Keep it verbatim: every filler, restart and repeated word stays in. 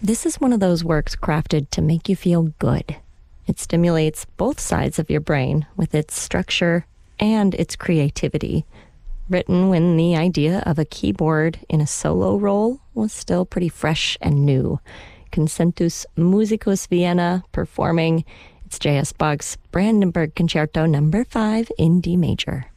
This is one of those works crafted to make you feel good. It stimulates both sides of your brain with its structure and its creativity. Written when the idea of a keyboard in a solo role was still pretty fresh and new. Concentus Musicus Vienna performing. It's J S. Bach's Brandenburg Concerto number five in D major.